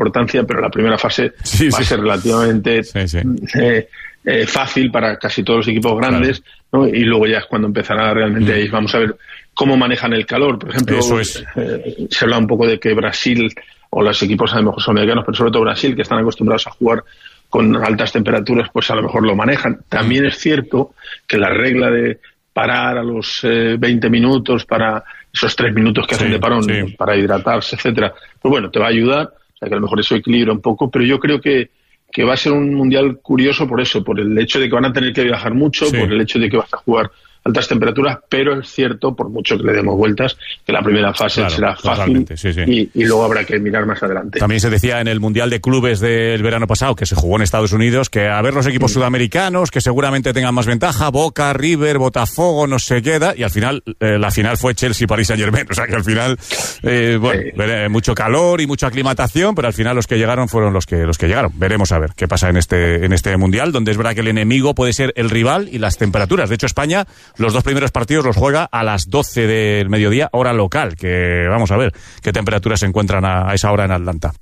importancia, pero la primera fase va a ser relativamente fácil para casi todos los equipos grandes, ¿no? Y luego ya es cuando empezará realmente ahí. Vamos a ver cómo manejan el calor. Por ejemplo, se habla un poco de que Brasil o los equipos a lo mejor sudamericanos, pero sobre todo Brasil, que están acostumbrados a jugar con altas temperaturas, pues a lo mejor lo manejan. También es cierto que la regla de parar a los 20 minutos para esos 3 minutos que hacen de parón, para hidratarse, etcétera, pues bueno, te va a ayudar, o sea que a lo mejor eso equilibra un poco, pero yo creo que va a ser un mundial curioso por eso, por el hecho de que van a tener que viajar mucho, por el hecho de que vas a jugar altas temperaturas, pero es cierto, por mucho que le demos vueltas, que la primera fase será fácil y luego habrá que mirar más adelante. También se decía en el Mundial de Clubes del verano pasado, que se jugó en Estados Unidos, que a ver los equipos sudamericanos, que seguramente tengan más ventaja, Boca, River, Botafogo, no se queda, y al final, la final fue Chelsea-Paris Saint-Germain, o sea que al final, mucho calor y mucha aclimatación, pero al final los que llegaron fueron los que llegaron. Veremos a ver qué pasa en este Mundial, donde es verdad que el enemigo puede ser el rival y las temperaturas. De hecho, España los 2 primeros partidos los juega a las 12 del mediodía, hora local, que vamos a ver qué temperaturas se encuentran a esa hora en Atlanta.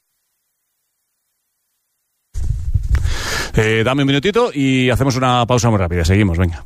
Dame un minutito y hacemos una pausa muy rápida. Seguimos, venga.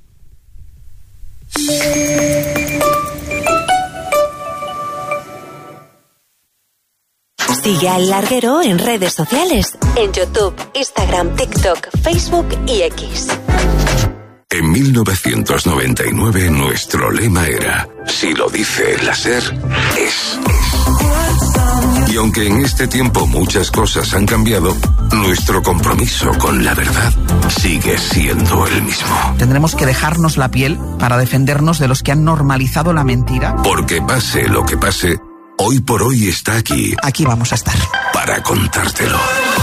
Sigue al Larguero en redes sociales, en YouTube, Instagram, TikTok, Facebook y X. En 1999 nuestro lema era: si lo dice la SER, es. Y aunque en este tiempo muchas cosas han cambiado, nuestro compromiso con la verdad sigue siendo el mismo. Tendremos que dejarnos la piel para defendernos de los que han normalizado la mentira. Porque pase lo que pase, Hoy por Hoy está aquí. Aquí vamos a estar. Para contártelo.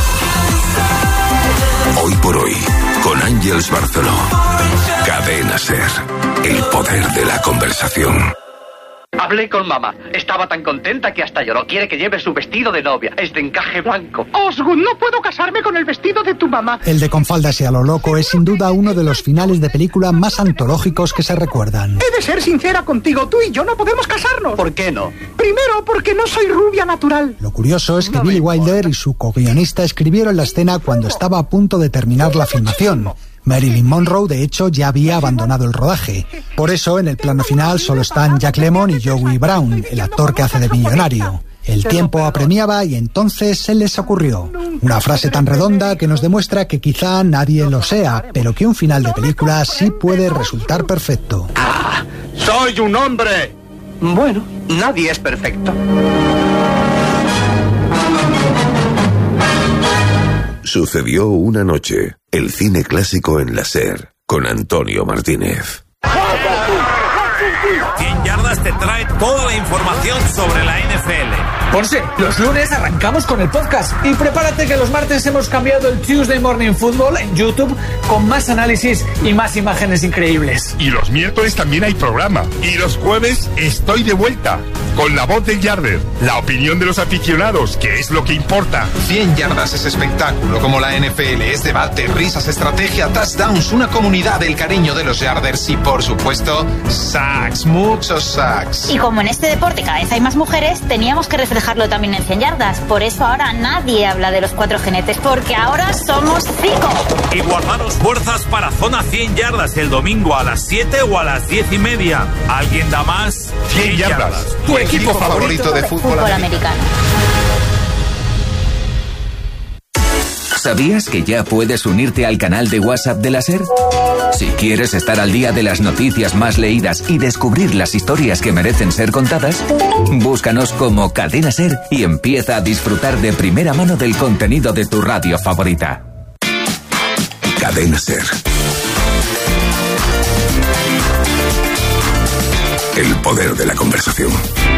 Hoy por Hoy, con Ángeles Barceló. Cadena SER, el poder de la conversación. Hablé con mamá. Estaba tan contenta que hasta lloró. Quiere que lleve su vestido de novia. Es de encaje blanco. Osgood, no puedo casarme con el vestido de tu mamá. El de Con faldas y a lo loco es sin duda uno de los finales de película más antológicos que se recuerdan. He de ser sincera contigo. Tú y yo no podemos casarnos. ¿Por qué no? Primero, porque no soy rubia natural. Lo curioso es que Billy Wilder y su co-guionista escribieron la escena cuando estaba a punto de terminar la filmación. Marilyn Monroe, de hecho, ya había abandonado el rodaje. Por eso, en el plano final solo están Jack Lemmon y Joey Brown, el actor que hace de millonario. El tiempo apremiaba y entonces se les ocurrió una frase tan redonda que nos demuestra que quizá nadie lo sea, pero que un final de película sí puede resultar perfecto. ¡Ah! ¡Soy un hombre! Bueno, nadie es perfecto. Sucedió una noche. El cine clásico en la SER, con Antonio Martínez. 100 Yardas te trae toda la información sobre la NFL. Ponce, los lunes arrancamos con el podcast y prepárate que los martes hemos cambiado el Tuesday Morning Football en YouTube con más análisis y más imágenes increíbles. Y los miércoles también hay programa. Y los jueves estoy de vuelta con La Voz del Yarder, la opinión de los aficionados, que es lo que importa. 100 Yardas es espectáculo como la NFL, es debate, risas, estrategia, touchdowns, una comunidad del cariño de los Yarders y por supuesto sacks, muchos sacks. Y como en este deporte cada vez hay más mujeres, teníamos que reflejarlo también en 100 Yardas. Por eso ahora nadie habla de los 4 jinetes, porque ahora somos 5. Y guardaros fuerzas para Zona 100 Yardas el domingo a las 7 o a las 10:30. ¿Alguien da más? 100 Yardas. Tu equipo favorito de fútbol americano. ¿Sabías que ya puedes unirte al canal de WhatsApp de la SER? Si quieres estar al día de las noticias más leídas y descubrir las historias que merecen ser contadas, búscanos como Cadena SER y empieza a disfrutar de primera mano del contenido de tu radio favorita. Cadena SER. El poder de la conversación.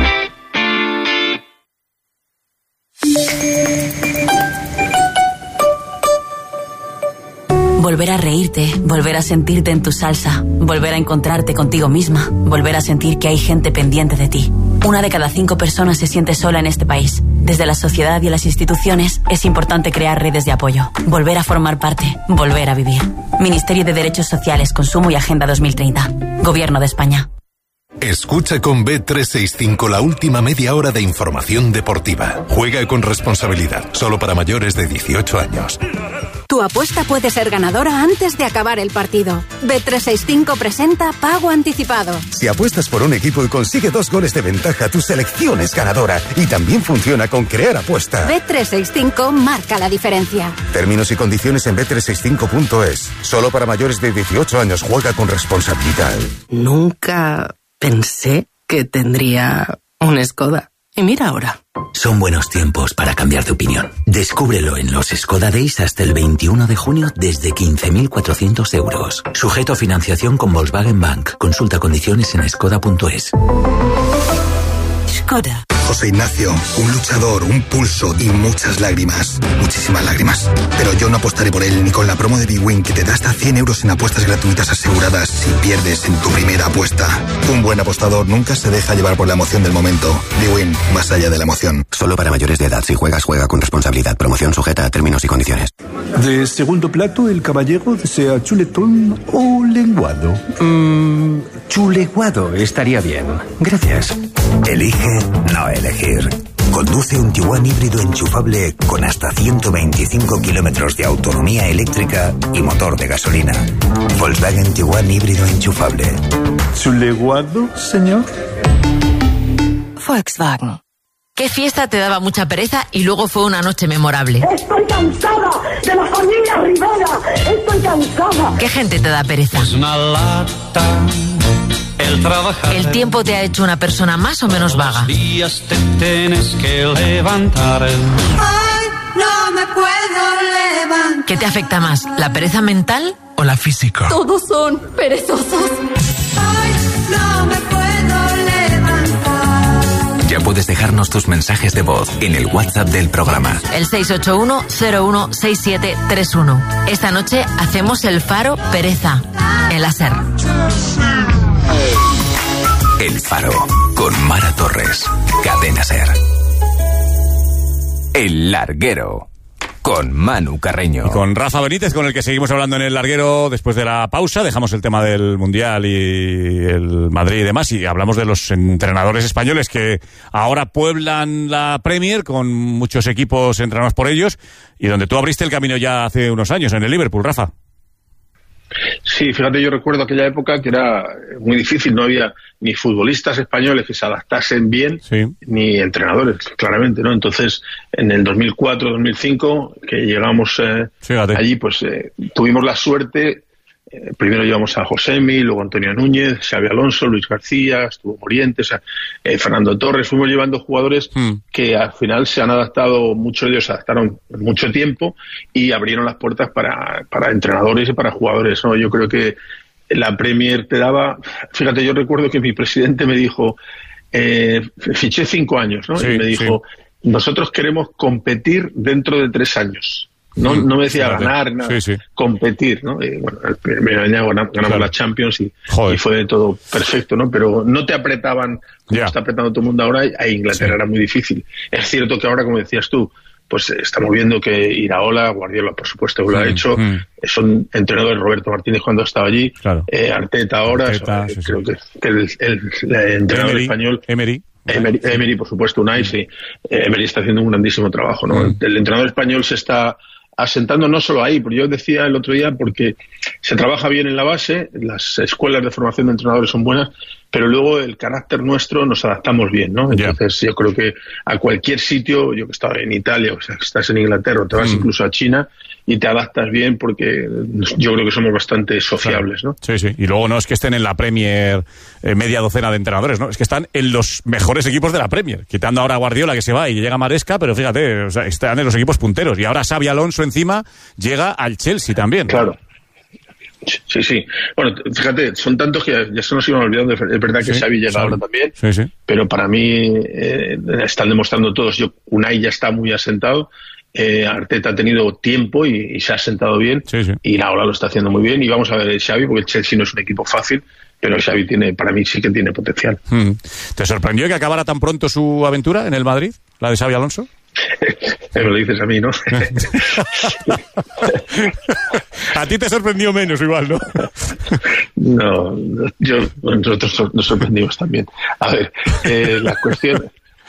Volver a reírte, volver a sentirte en tu salsa, volver a encontrarte contigo misma, volver a sentir que hay gente pendiente de ti. 1 de cada 5 personas se siente sola en este país. Desde la sociedad y las instituciones es importante crear redes de apoyo, volver a formar parte, volver a vivir. Ministerio de Derechos Sociales, Consumo y Agenda 2030. Gobierno de España. Escucha con Bet365 la última media hora de información deportiva. Juega con responsabilidad, solo para mayores de 18 años. Tu apuesta puede ser ganadora antes de acabar el partido. Bet365 presenta Pago Anticipado. Si apuestas por un equipo y consigue 2 goles de ventaja, tu selección es ganadora. Y también funciona con Crear Apuesta. Bet365 marca la diferencia. Términos y condiciones en bet365.es. Solo para mayores de 18 años. Juega con responsabilidad. Nunca pensé que tendría un Skoda. Y mira ahora. Son buenos tiempos para cambiar de opinión. Descúbrelo en los Skoda Days hasta el 21 de junio desde 15.400 euros. Sujeto a financiación con Volkswagen Bank. Consulta condiciones en skoda.es. Skoda. José Ignacio, un luchador, un pulso y muchas lágrimas. Muchísimas lágrimas. Pero yo no apostaré por él ni con la promo de bwin que te da hasta 100 euros en apuestas gratuitas aseguradas si pierdes en tu primera apuesta. Un buen apostador nunca se deja llevar por la emoción del momento. bwin, más allá de la emoción. Solo para mayores de edad. Si juegas, juega con responsabilidad. Promoción sujeta a términos y condiciones. De segundo plato, el caballero desea chuletón o lenguado. Chuleguado estaría bien. Gracias. Elige no elegir. Conduce un Tiguan híbrido enchufable con hasta 125 kilómetros de autonomía eléctrica y motor de gasolina. Volkswagen Tiguan híbrido enchufable. ¿Chuleguado, señor? Volkswagen. ¿Qué fiesta te daba mucha pereza y luego fue una noche memorable? ¡Estoy cansada de la familia Rivera! ¡Estoy cansada! ¿Qué gente te da pereza? Pues una lata, el trabajar. ¿El tiempo te ha hecho una persona más o menos vaga? Los días te tienes que levantar. ¡Ay, no me puedo levantar! ¿Qué te afecta más, la pereza mental o la física? Todos son perezosos. ¡Ay, no me puedo levantar! Ya puedes dejarnos tus mensajes de voz en el WhatsApp del programa. El 681-016731. Esta noche hacemos el Faro Pereza en la SER. El Faro con Mara Torres. Cadena SER. El Larguero con Manu Carreño. Y con Rafa Benítez, con el que seguimos hablando en El Larguero después de la pausa. Dejamos el tema del Mundial y el Madrid y demás, y hablamos de los entrenadores españoles que ahora pueblan la Premier con muchos equipos entrenados por ellos, y donde tú abriste el camino ya hace unos años en el Liverpool, Rafa. Sí, fíjate, yo recuerdo aquella época que era muy difícil, no había ni futbolistas españoles que se adaptasen bien, ni entrenadores, claramente, ¿no? Entonces, en el 2004-2005, que llegamos allí, pues tuvimos la suerte, primero llevamos a Josemi, luego Antonio Núñez, Xabi Alonso, Luis García, estuvo Morientes, Fernando Torres, fuimos llevando jugadores que al final se han adaptado, muchos de ellos se adaptaron mucho tiempo y abrieron las puertas para entrenadores y para jugadores, ¿no? Yo creo que la Premier te daba, fíjate, yo recuerdo que mi presidente me dijo, fiché 5 años, ¿no? Y me dijo, nosotros queremos competir dentro de 3 años. No me decía ganar, nada, competir, ¿no? Y bueno, el primer año ganamos la Champions y fue todo perfecto, ¿no? Pero no te apretaban como está apretando todo el mundo ahora, a Inglaterra era muy difícil. Es cierto que ahora, como decías tú, pues estamos viendo que Iraola, Guardiola, por supuesto, lo ha hecho, son entrenadores, Roberto Martínez cuando estaba allí, Arteta ahora, creo que el entrenador español... Emery, por supuesto, Unai, sí. Emery está haciendo un grandísimo trabajo, ¿no? El entrenador español se está asentando no solo ahí, pero yo decía el otro día, porque se trabaja bien en la base, las escuelas de formación de entrenadores son buenas, pero luego el carácter nuestro nos adaptamos bien, ¿no? Entonces yo creo que a cualquier sitio, yo que estaba en Italia, o sea, que estás en Inglaterra, o te vas incluso a China y te adaptas bien, porque yo creo que somos bastante sociables, ¿no? Sí, y luego no es que estén en la Premier media docena de entrenadores, ¿no? Es que están en los mejores equipos de la Premier, quitando ahora a Guardiola, que se va y llega Maresca, pero fíjate, o sea, están en los equipos punteros, y ahora Xabi Alonso encima llega al Chelsea también. Claro. Sí. Bueno, fíjate, son tantos que ya se nos iban olvidando. Es verdad que Xavi llega ahora también, pero para mí están demostrando todos. Unai ya está muy asentado. Arteta ha tenido tiempo y se ha sentado bien, y ahora lo está haciendo muy bien, y vamos a ver el Xavi, porque el Chelsea no es un equipo fácil, pero el Xavi para mí sí que tiene potencial. ¿Te sorprendió que acabara tan pronto su aventura en el Madrid, la de Xabi Alonso? Me lo dices a mí, ¿no? A ti te sorprendió menos igual, ¿no? No, nosotros nos sorprendimos también. A ver, la cuestión,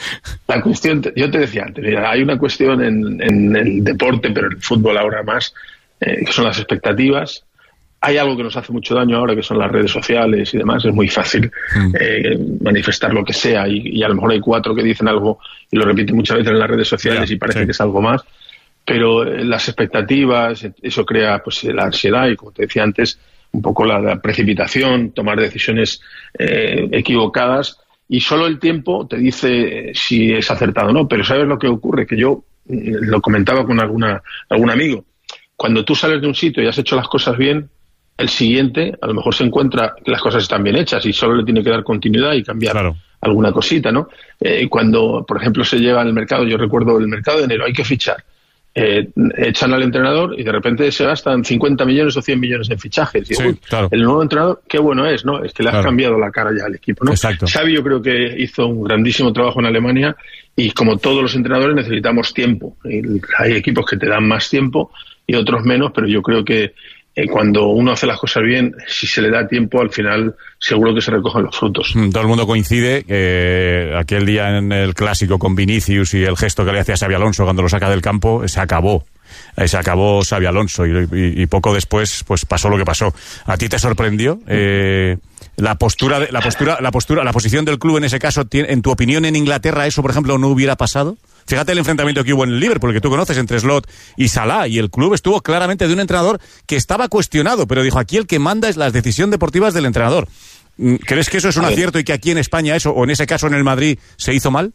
yo te decía antes, mira, hay una cuestión en el deporte, pero en el fútbol ahora más, que son las expectativas. Hay algo que nos hace mucho daño ahora, que son las redes sociales y demás. Es muy fácil manifestar lo que sea y a lo mejor hay 4 que dicen algo y lo repiten muchas veces en las redes sociales y parece que es algo más. Pero las expectativas, eso crea pues la ansiedad y, como te decía antes, un poco la precipitación, tomar decisiones equivocadas, y solo el tiempo te dice si es acertado o no. Pero ¿sabes lo que ocurre? Que yo lo comentaba con algún amigo. Cuando tú sales de un sitio y has hecho las cosas bien, el siguiente a lo mejor se encuentra que las cosas están bien hechas y solo le tiene que dar continuidad y cambiar alguna cosita, ¿no? Cuando, por ejemplo, se llega al mercado, yo recuerdo el mercado de enero, hay que fichar. Echan al entrenador y de repente se gastan 50 millones o 100 millones en fichajes. Y, el nuevo entrenador, qué bueno es, ¿no? Es que le has cambiado la cara ya al equipo, ¿no? Xavi yo creo que hizo un grandísimo trabajo en Alemania y, como todos los entrenadores, necesitamos tiempo. Hay equipos que te dan más tiempo y otros menos, pero yo creo que cuando uno hace las cosas bien, si se le da tiempo, al final seguro que se recogen los frutos. Todo el mundo coincide que aquel día en el Clásico con Vinicius y el gesto que le hacía Xabi Alonso cuando lo saca del campo, se acabó Xabi Alonso y poco después pues pasó lo que pasó. ¿A ti te sorprendió la posición del club en ese caso? En tu opinión, en Inglaterra eso, por ejemplo, no hubiera pasado? Fíjate el enfrentamiento que hubo en el Liverpool, que tú conoces, entre Slot y Salah, y el club estuvo claramente de un entrenador que estaba cuestionado, pero dijo, aquí el que manda es la decisión deportiva del entrenador. ¿Crees que eso es un acierto y que aquí en España eso, o en ese caso en el Madrid, se hizo mal?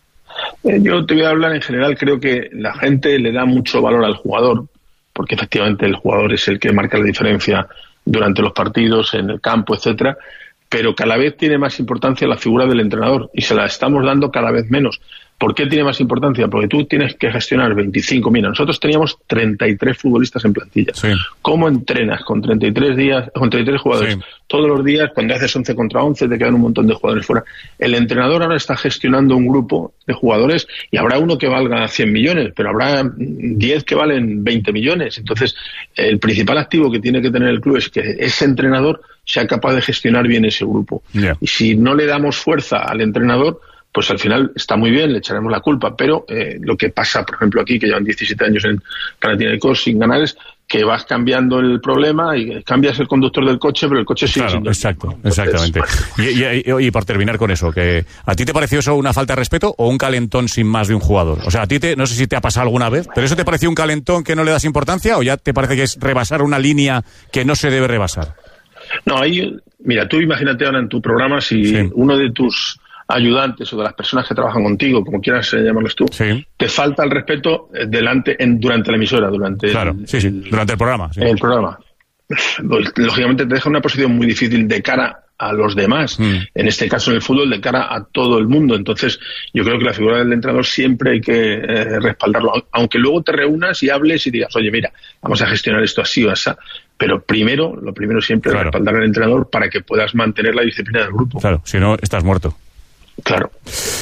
Yo te voy a hablar en general. Creo que la gente le da mucho valor al jugador, porque efectivamente el jugador es el que marca la diferencia durante los partidos, en el campo, etcétera, pero cada vez tiene más importancia la figura del entrenador y se la estamos dando cada vez menos. ¿Por qué tiene más importancia? Porque tú tienes que gestionar 25. Mira, nosotros teníamos 33 futbolistas en plantilla. ¿Cómo entrenas con 33 jugadores? Todos los días, cuando haces 11 contra 11, te quedan un montón de jugadores fuera. El entrenador ahora está gestionando un grupo de jugadores y habrá uno que valga 100 millones, pero habrá 10 que valen 20 millones. Entonces, el principal activo que tiene que tener el club es que ese entrenador sea capaz de gestionar bien ese grupo. Y si no le damos fuerza al entrenador, pues al final está muy bien, le echaremos la culpa, pero lo que pasa, por ejemplo, aquí, que llevan 17 años en Panathinaikos sin ganar, es que vas cambiando el problema y cambias el conductor del coche, pero el coche sigue siendo... Exactamente. Y por terminar con eso, que ¿a ti te pareció eso una falta de respeto o un calentón sin más de un jugador? O sea, a ti no sé si te ha pasado alguna vez, pero ¿eso te pareció un calentón que no le das importancia o ya te parece que es rebasar una línea que no se debe rebasar? No, ahí, mira, tú imagínate ahora en tu programa si uno de tus ayudantes o de las personas que trabajan contigo, como quieras llamarlos tú, te falta el respeto durante la emisora, durante el programa. El programa. Pues, lógicamente te deja una posición muy difícil de cara a los demás, en este caso en el fútbol, de cara a todo el mundo. Entonces yo creo que la figura del entrenador siempre hay que respaldarlo, aunque luego te reúnas y hables y digas, oye, mira, vamos a gestionar esto así o así, pero lo primero siempre es respaldar al entrenador para que puedas mantener la disciplina del grupo. Claro, si no, estás muerto. Claro.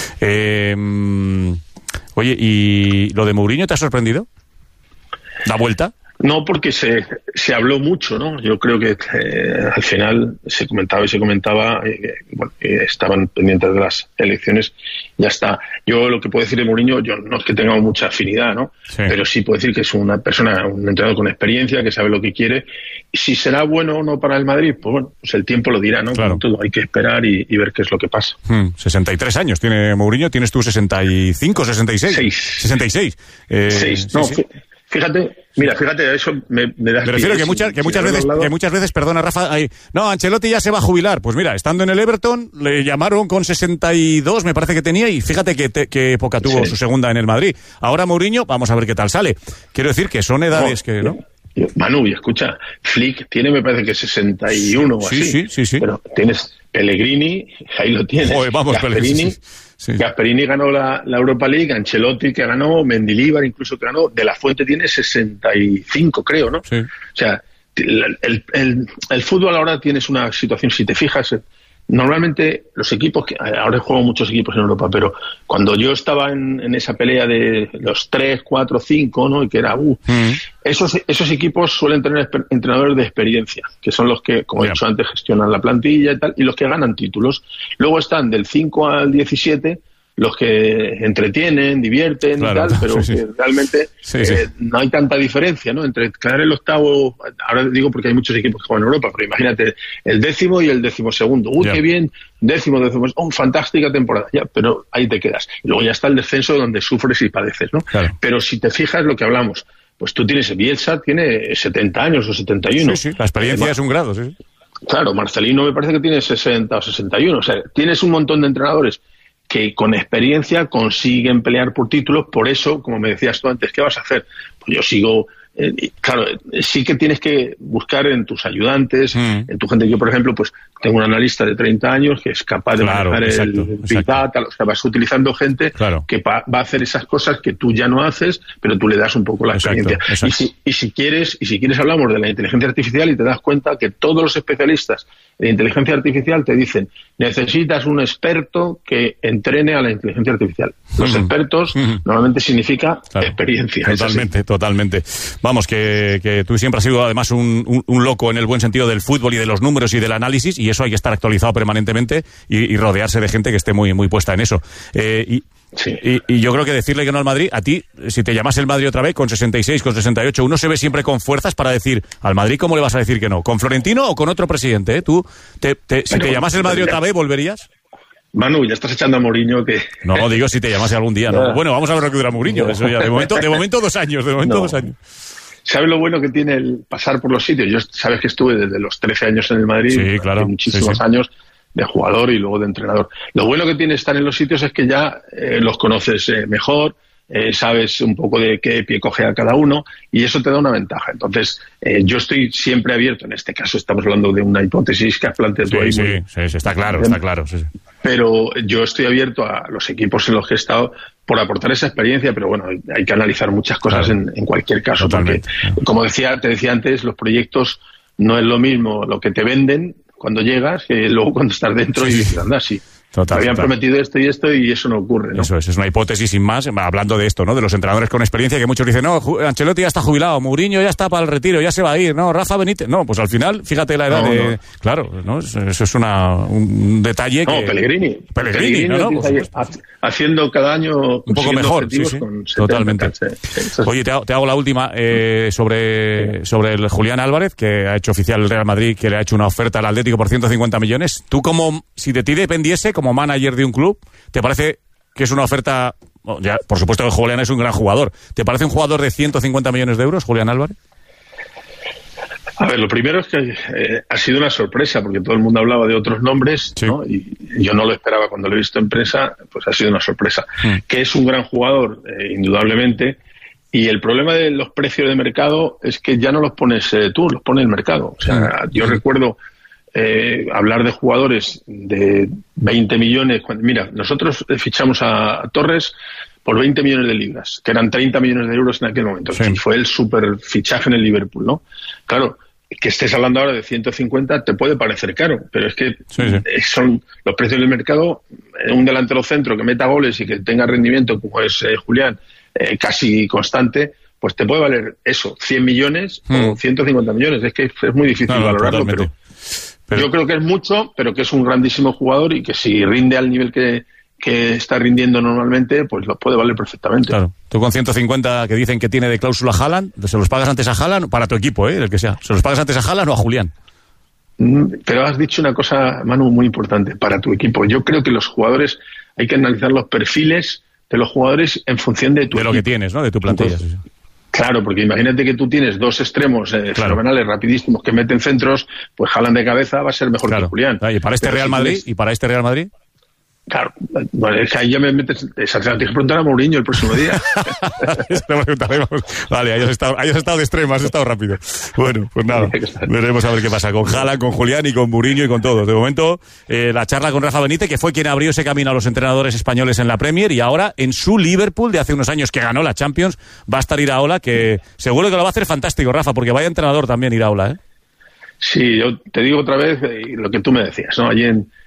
Oye, ¿y lo de Mourinho te ha sorprendido? ¿Da vuelta? No, porque se habló mucho, ¿no? Yo creo que al final se comentaba que estaban pendientes de las elecciones, ya está. Yo lo que puedo decir de Mourinho, yo no es que tenga mucha afinidad, ¿no? Pero sí puedo decir que es una persona, un entrenador con experiencia, que sabe lo que quiere. Si será bueno o no para el Madrid, pues bueno, pues el tiempo lo dirá, ¿no? Claro. Todo hay que esperar y ver qué es lo que pasa. 63 años tiene Mourinho, ¿tienes tú 65, 66? 66. 6, no, sí. Fíjate, eso me da... Me refiero que muchas veces, perdona Rafa, no, Ancelotti ya se va a jubilar. Pues mira, estando en el Everton, le llamaron con 62, me parece que tenía, y fíjate qué época tuvo su segunda en el Madrid. Ahora Mourinho, vamos a ver qué tal sale. Quiero decir que son edades que, ¿no? Manu, y escucha, Flick tiene, me parece que 61 o así. Sí. Pero tienes Pellegrini, ahí lo tienes. Joder, vamos, Gasperini. Gasperini ganó la Europa League, Ancelotti que ganó, Mendilibar incluso que ganó, De La Fuente tiene 65, creo, ¿no? Sí. O sea, el fútbol ahora tienes una situación, si te fijas, normalmente los equipos, ahora juego muchos equipos en Europa, pero cuando yo estaba en esa pelea de los 3, 4, 5, ¿no? Y que era, esos equipos suelen tener entrenadores de experiencia, que son los que, como he dicho antes, gestionan la plantilla y tal, y los que ganan títulos. Luego están del 5 al 17, los que entretienen, divierten y tal, pero que realmente no hay tanta diferencia, ¿no? Entre quedar el octavo, ahora digo porque hay muchos equipos que juegan en Europa, pero imagínate el 10º y el 12º. Uy, qué bien, 10º, fantástica temporada, ya, pero ahí te quedas. Y luego ya está el descenso donde sufres y padeces, ¿no? Claro. Pero si te fijas lo que hablamos, pues tú tienes, Bielsa tiene 70 años o 71. Sí, la experiencia es un grado, sí. Claro, Marcelino me parece que tiene 60 o 61, o sea, tienes un montón de entrenadores que con experiencia consiguen pelear por títulos. Por eso, como me decías tú antes, ¿qué vas a hacer? Pues yo sigo... claro, sí que tienes que buscar en tus ayudantes, en tu gente. Yo, por ejemplo, pues tengo un analista de 30 años que es capaz de manejar el Big Data, o sea, vas utilizando gente que va a hacer esas cosas que tú ya no haces, pero tú le das un poco la experiencia. Y si quieres hablamos de la inteligencia artificial y te das cuenta que todos los especialistas de inteligencia artificial te dicen, necesitas un experto que entrene a la inteligencia artificial. Los expertos normalmente significa experiencia. Totalmente. Vamos, que tú siempre has sido además un loco en el buen sentido del fútbol y de los números y del análisis, y eso hay que estar actualizado permanentemente y rodearse de gente que esté muy, muy puesta en eso. Y yo creo que decirle que no al Madrid, a ti, si te llamas el Madrid otra vez, con 66, con 68, uno se ve siempre con fuerzas para decir, al Madrid, ¿cómo le vas a decir que no? ¿Con Florentino o con otro presidente? Tú, si te llamas el Madrid otra vez, ¿volverías? Manu, ya estás echando a Mourinho que... No, digo si te llamase algún día, ¿no? Bueno, vamos a ver lo que dura Mourinho, eso ya, de momento 2 años, 2 años. ¿Sabes lo bueno que tiene el pasar por los sitios? Yo sabes que estuve desde los 13 años en el Madrid, muchísimos años de jugador y luego de entrenador. Lo bueno que tiene estar en los sitios es que ya los conoces mejor, sabes un poco de qué pie coge a cada uno y eso te da una ventaja. Entonces, yo estoy siempre abierto. En este caso estamos hablando de una hipótesis que has planteado tú ahí. Sí, está claro. Sí. Pero yo estoy abierto a los equipos en los que he estado por aportar esa experiencia, pero bueno, hay que analizar muchas cosas en cualquier caso. Totalmente. Porque, como te decía antes, los proyectos no es lo mismo lo que te venden cuando llegas que luego cuando estás dentro y dices, anda, sí. Habían prometido esto y eso no ocurre, ¿no? Eso es una hipótesis sin más, hablando de esto, ¿no? De los entrenadores con experiencia, que muchos dicen, no, Ancelotti ya está jubilado, Mourinho ya está para el retiro, ya se va a ir, ¿no? Rafa Benítez, no, pues al final, fíjate la edad de... Claro, ¿no? Eso es un detalle que... Pellegrini, ¿no? Haciendo cada año... Un poco mejor, sí, totalmente. Oye, te hago la última sobre el Julián Álvarez, que ha hecho oficial el Real Madrid, que le ha hecho una oferta al Atlético por 150 millones. Tú, como si de ti dependiese, como manager de un club, ¿te parece que es una oferta? Ya, por supuesto que Julián es un gran jugador. ¿Te parece un jugador de 150 millones de euros, Julián Álvarez? A ver, lo primero es que ha sido una sorpresa, porque todo el mundo hablaba de otros nombres, ¿no? Y yo no lo esperaba cuando lo he visto en prensa, pues ha sido una sorpresa. Que es un gran jugador, indudablemente, y el problema de los precios de mercado es que ya no los pones tú, los pone el mercado. O sea, yo recuerdo hablar de jugadores de 20 millones. Mira, nosotros fichamos a Torres por 20 millones de libras, que eran 30 millones de euros en aquel momento. Y fue el super fichaje en el Liverpool, ¿no? Claro, que estés hablando ahora de 150 te puede parecer caro, pero es que son los precios del mercado. Un delantero centro que meta goles y que tenga rendimiento como es Julián, casi constante, pues te puede valer eso, 100 millones o 150 millones. Es que es muy difícil valorarlo, pero yo creo que es mucho, pero que es un grandísimo jugador y que si rinde al nivel que está rindiendo normalmente, pues lo puede valer perfectamente. Claro. Tú con 150 que dicen que tiene de cláusula Haaland, ¿se los pagas antes a Haaland? Para tu equipo, el que sea. ¿Se los pagas antes a Haaland o a Julián? Pero has dicho una cosa, Manu, muy importante, para tu equipo. Yo creo que los jugadores, hay que analizar los perfiles de los jugadores en función de tu equipo. Lo que tienes, ¿no? De tu plantilla. Entonces, claro, porque imagínate que tú tienes dos extremos fenomenales, rapidísimos, que meten centros, pues Haaland de cabeza va a ser mejor que Julián. ¿Y para este Real Madrid? ¿Y para este Real Madrid? Claro, bueno, es que ahí ya me metes... Esa te la tienes que preguntar a Mourinho el próximo día. Vale, hayas estado de extremo, has estado rápido. Bueno, pues nada, veremos a ver qué pasa con Haaland, con Julián y con Mourinho y con todos. De momento, la charla con Rafa Benítez, que fue quien abrió ese camino a los entrenadores españoles en la Premier, y ahora en su Liverpool de hace unos años que ganó la Champions, va a estar Iraola, que seguro que lo va a hacer fantástico, Rafa, porque vaya entrenador también Iraola, ¿eh? Sí, yo te digo otra vez lo que tú me decías, ¿no? Allí en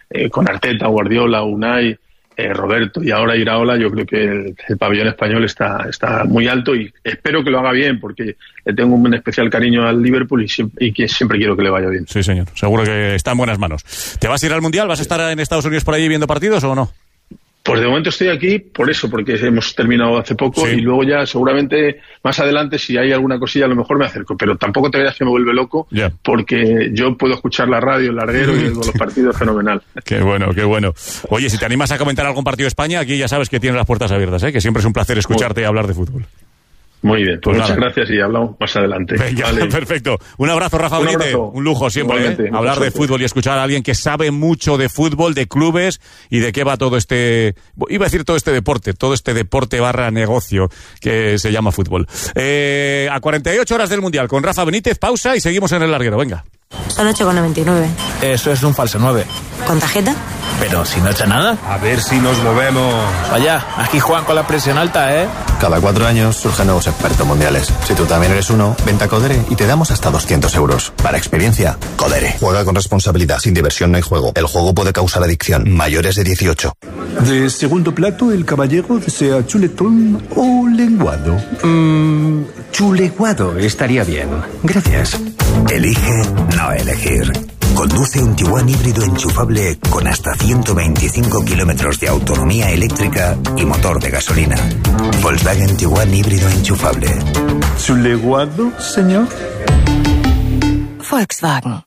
con Arteta, Guardiola, Unai, Roberto y ahora Iraola, yo creo que el pabellón español está muy alto y espero que lo haga bien porque le tengo un especial cariño al Liverpool y que siempre quiero que le vaya bien. Sí, señor, seguro que está en buenas manos. ¿Te vas a ir al Mundial? ¿Vas a estar en Estados Unidos por allí viendo partidos o no? Pues de momento estoy aquí por eso, porque hemos terminado hace poco y luego ya seguramente más adelante si hay alguna cosilla a lo mejor me acerco, pero tampoco te veas que me vuelve loco porque yo puedo escuchar la radio, el larguero y los partidos fenomenal. Qué bueno, qué bueno. Oye, si te animas a comentar algún partido de España, aquí ya sabes que tienes las puertas abiertas, que siempre es un placer escucharte y hablar de fútbol. Muy bien, pues muchas gracias y hablamos más adelante. Venga, vale. Perfecto. Un abrazo, Rafa Benítez. Un lujo siempre hablar de fútbol y escuchar a alguien que sabe mucho de fútbol, de clubes y de qué va todo este, iba a decir todo este deporte / negocio que se llama fútbol. A 48 horas del Mundial con Rafa Benítez, pausa y seguimos en el larguero. Venga. Son 8,99. Eso es un falso 9. ¿Con tarjeta? Pero si no echa nada. A ver si nos movemos. Vaya, aquí juegan con la presión alta, ¿eh? Cada 4 años surgen nuevos expertos mundiales. Si tú también eres uno, vente a Codere y te damos hasta 200 euros. Para experiencia, Codere. Juega con responsabilidad. Sin diversión no hay juego. El juego puede causar adicción. Mayores de 18. De segundo plato, el caballero desea chuletón o lenguado. Chuleguado estaría bien. Gracias. Elige no elegir. Conduce un Tiguan híbrido enchufable con hasta 125 kilómetros de autonomía eléctrica y motor de gasolina. Volkswagen Tiguan híbrido enchufable. ¿Chuleguado, señor? Volkswagen.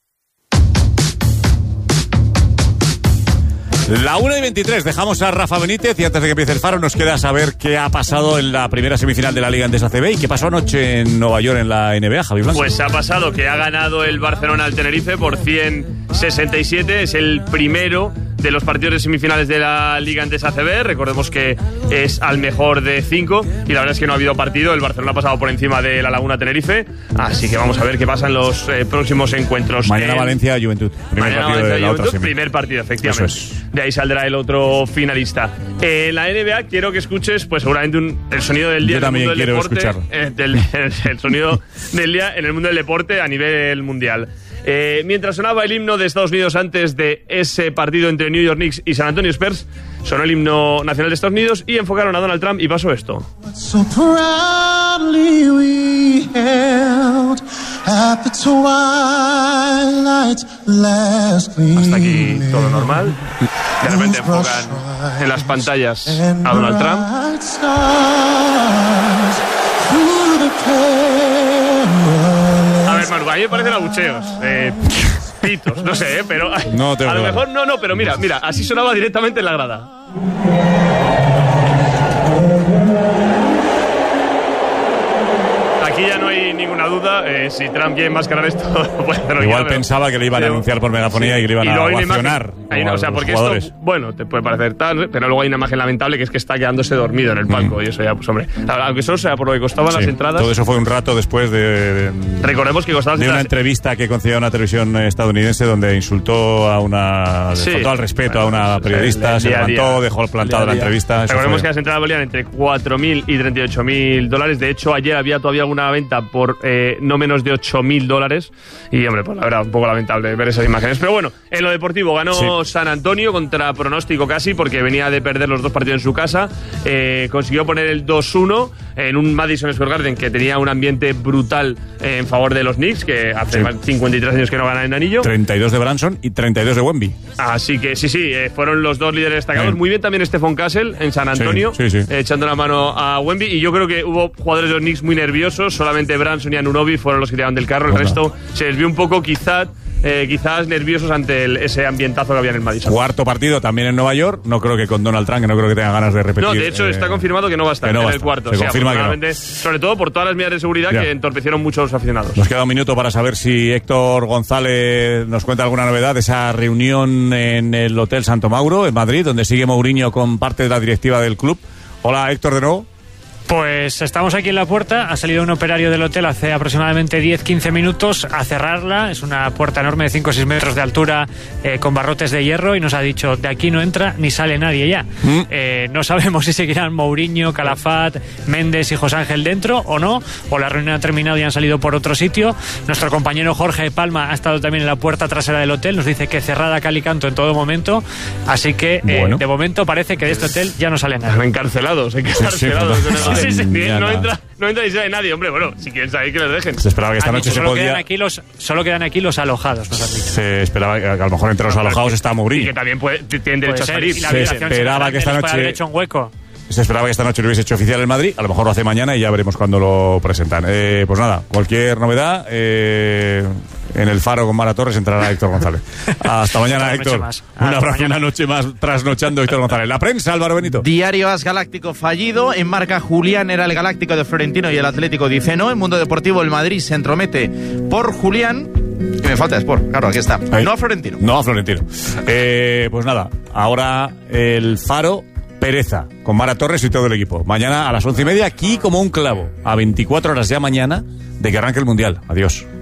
La 1:23, dejamos a Rafa Benítez y antes de que empiece el Faro nos queda saber qué ha pasado en la primera semifinal de la Liga Endesa CB y qué pasó anoche en Nueva York en la NBA, Javi Blanco. Pues ha pasado que ha ganado el Barcelona al Tenerife por 167, es el primero de los partidos de semifinales de la Liga Endesa CB, recordemos que es al mejor de 5 y la verdad es que no ha habido partido, el Barcelona ha pasado por encima de la Laguna Tenerife, así que vamos a ver qué pasa en los próximos encuentros. Mañana Valencia Juventud, primer partido de la otra semi. Primer partido, efectivamente. De ahí saldrá el otro finalista. En la NBA quiero que escuches, pues seguramente el sonido del día. Yo también en el mundo quiero del deporte, el sonido del día en el mundo del deporte a nivel mundial. Mientras sonaba el himno de Estados Unidos antes de ese partido entre New York Knicks y San Antonio Spurs, sonó el himno nacional de Estados Unidos y enfocaron a Donald Trump y pasó esto. So proudly we held at the twilight's last gleam. Hasta aquí todo normal. De repente enfocan en las pantallas a Donald Trump. A ver, Manu, a mí me parecen abucheos. Pitos, no sé, pero no a lo mejor no, pero mira, así sonaba directamente en la grada. Aquí ya no hay ninguna duda, si Trump quiere enmascarar esto, pues, igual pensaba que le iban a anunciar por megafonía y que le iban a ovacionar. O sea, porque esto, bueno, te puede parecer tal, pero luego hay una imagen lamentable que es que está quedándose dormido en el palco y eso ya, pues hombre, aunque solo sea por lo que costaban las entradas. Todo eso fue un rato después de recordemos que costaban de una entrevista que concedió a una televisión estadounidense donde insultó a una faltó al respeto a una periodista, se levantó, dejó plantada la entrevista. Recordemos que las entradas valían entre $4.000 y $38.000. De hecho, ayer había todavía alguna venta por no menos de $8.000 y hombre, pues la verdad un poco lamentable ver esas imágenes, pero bueno, en lo deportivo ganó San Antonio contra pronóstico casi porque venía de perder los dos partidos en su casa, consiguió poner el 2-1 en un Madison Square Garden que tenía un ambiente brutal en favor de los Knicks, que hace 53 años que no ganan el anillo, 32 de Branson y 32 de Wemby, así que sí, fueron los dos líderes destacados. Muy bien también Stephon Castle en San Antonio, echando la mano a Wemby, y yo creo que hubo jugadores de los Knicks muy nerviosos, solamente Branson y Anunoby fueron los que tiraban del carro, el resto se les vio un poco quizás nerviosos ante ese ambientazo que había en el Madison. Cuarto partido también en Nueva York, no creo que con Donald Trump, que no creo que tenga ganas de repetir. No, de hecho está confirmado que no va a estar en el cuarto. Se confirma que no. Sobre todo por todas las medidas de seguridad que entorpecieron mucho a los aficionados. Nos queda un minuto para saber si Héctor González nos cuenta alguna novedad de esa reunión en el Hotel Santo Mauro, en Madrid, donde sigue Mourinho con parte de la directiva del club. Hola, Héctor, de nuevo. Pues estamos aquí en la puerta, ha salido un operario del hotel hace aproximadamente 10-15 minutos a cerrarla, es una puerta enorme de 5 o 6 metros de altura con barrotes de hierro y nos ha dicho, de aquí no entra ni sale nadie ya. No sabemos si seguirán Mourinho, Calafat, Méndez y José Ángel dentro o no, o la reunión ha terminado y han salido por otro sitio. Nuestro compañero Jorge Palma ha estado también en la puerta trasera del hotel, nos dice que cerrada cal y canto en todo momento, así que de momento parece que de este hotel ya no sale nadie. Están encarcelados, Sí. No entra ni sale nadie, hombre. Bueno, si quieren salir, que les dejen. Se esperaba que esta noche solo quedan aquí los alojados, nos han dicho. Se esperaba que a lo mejor entre los alojados está Mourinho. Y que también tienen derecho a salir. Se esperaba que esta noche... hecho un hueco. Se esperaba que esta noche lo hubiese hecho oficial el Madrid. A lo mejor lo hace mañana y ya veremos cuándo lo presentan. Pues nada, cualquier novedad... en el Faro con Mara Torres entrará Héctor González. Hasta mañana, Héctor. Un abrazo, una noche más trasnochando Héctor González. La prensa, Álvaro Benito. Diario AS Galáctico fallido. En marca Julián era el Galáctico de Florentino y el Atlético dice no. En Mundo Deportivo el Madrid se entromete por Julián. Y me falta Sport, claro, aquí está. Ahí. No a Florentino. No a Florentino. Pues nada, ahora el Faro... Pereza, con Mara Torres y todo el equipo. Mañana a las 11:30, aquí como un clavo. A 24 horas ya mañana de que arranque el Mundial. Adiós.